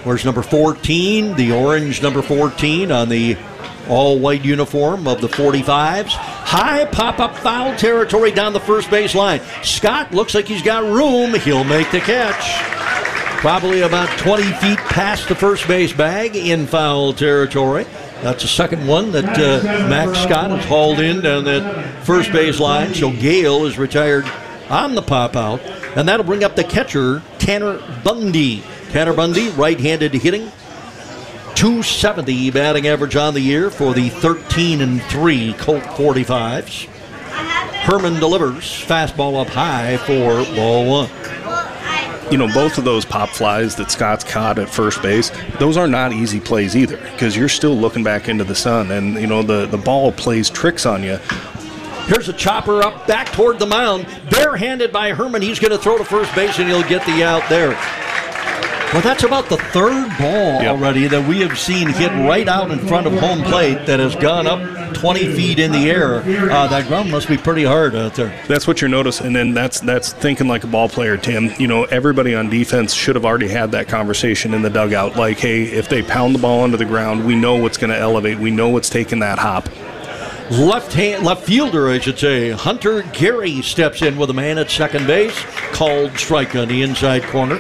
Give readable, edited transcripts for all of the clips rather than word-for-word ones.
Where's number 14? The orange number 14 on the all-white uniform of the 45s. High pop-up foul territory down the first base line. Scott looks like he's got room. He'll make the catch. Probably about 20 feet past the first base bag in foul territory. That's the second one that Max Scott has hauled in down that first base line. So Gale is retired on the pop-out. And that'll bring up the catcher, Tanner Bundy. Tanner Bundy, right-handed hitting. .270 batting average on the year for the 13-3 Colt 45s. Herman delivers. Fastball up high for ball one. You know, both of those pop flies that Scott's caught at first base, those are not easy plays either, because you're still looking back into the sun, and, you know, the ball plays tricks on you. Here's a chopper up back toward the mound. Barehanded by Herman. He's going to throw to first base, and he'll get the out there. Well, that's about the third ball already that we have seen hit right out in front of home plate that has gone up 20 feet in the air. That ground must be pretty hard out there. That's what you're noticing, and that's thinking like a ball player, Tim. You know, everybody on defense should have already had that conversation in the dugout. Like, hey, if they pound the ball into the ground, we know what's going to elevate. We know what's taking that hop. Left fielder, I should say, Hunter Gary steps in with a man at second base. Called strike on the inside corner.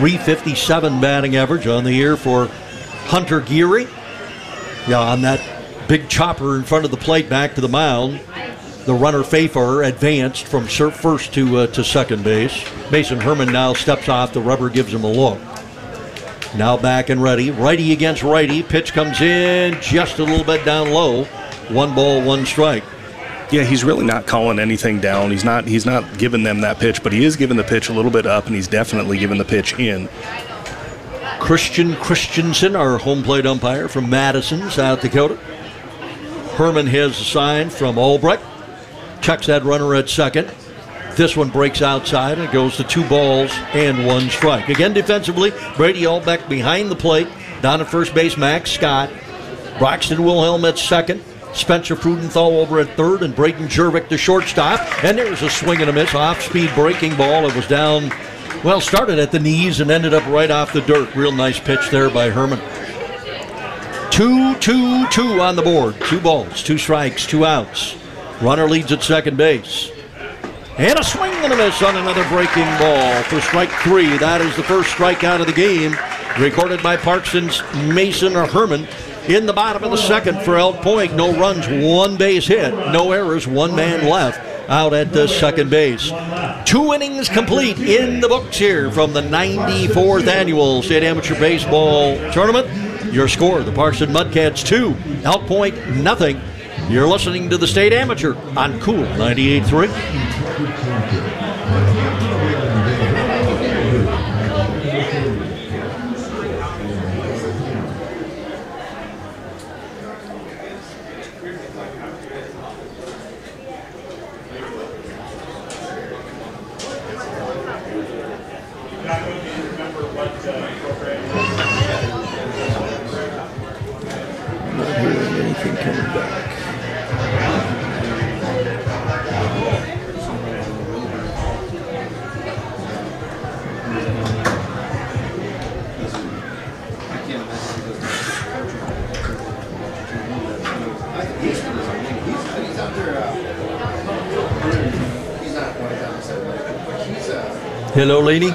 .357 batting average on the year for Hunter Gary. Yeah, on that big chopper in front of the plate back to the mound. The runner Pfeiffer advanced from first to second base. Mason Herman now steps off. The rubber gives him a look. Now back and ready. Righty against righty. Pitch comes in just a little bit down low. 1 ball, 1 strike. Yeah, he's really not calling anything down. He's not giving them that pitch, but he is giving the pitch a little bit up, and he's definitely giving the pitch in. Christian Christensen, our home plate umpire from Madison, South Dakota. Herman has a sign from Albrecht. Checks that runner at second. This one breaks outside, and it goes to 2 balls and 1 strike. Again, defensively, Brady Albrecht behind the plate. Down at first base, Max Scott. Braxton Wilhelm at second. Spencer Frudenthal over at third, and Braden Jervik the shortstop. And there's a swing and a miss, off-speed breaking ball. It was down, well, started at the knees and ended up right off the dirt. Real nice pitch there by Herman. 2-2-2 on the board. 2 balls, 2 strikes, 2 outs. Runner leads at second base. And a swing and a miss on another breaking ball for strike 3. That is the first strikeout of the game, recorded by Parkson's Mason Herman. In the bottom of the second for Elk Point. No runs, 1 base hit. No errors, 1 man left out at the second base. 2 innings complete in the books here from the 94th Annual State Amateur Baseball Tournament. Your score, the Parkson Mudcats 2, Elk Point nothing. You're listening to the State Amateur on Cool 98.3. Hello, lady.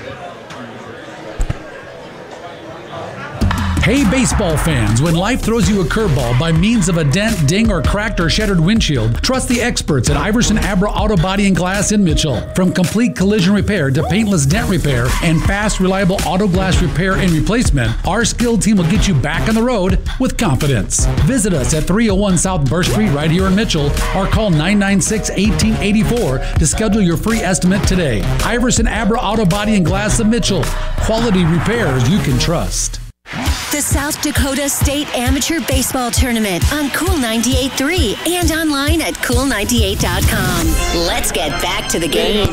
Hey, baseball fans, when life throws you a curveball by means of a dent, ding, or cracked or shattered windshield, trust the experts at Iverson Abra Auto Body and Glass in Mitchell. From complete collision repair to paintless dent repair and fast, reliable auto glass repair and replacement, our skilled team will get you back on the road with confidence. Visit us at 301 South Burr Street right here in Mitchell, or call 996-1884 to schedule your free estimate today. Iverson Abra Auto Body and Glass of Mitchell. Quality repairs you can trust. The South Dakota State Amateur Baseball Tournament on Cool 98.3 and online at cool98.com. Let's get back to the game.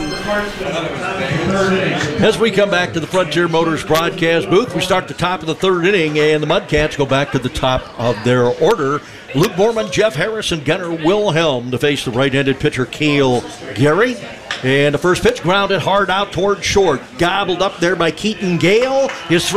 As we come back to the Frontier Motors broadcast booth, we start the top of the third inning, and the Mudcats go back to the top of their order. Luke Borman, Jeff Harris, and Gunnar Wilhelm to face the right-handed pitcher Cale Gary. And the first pitch grounded hard out toward short. Gobbled up there by Keaton Gale. His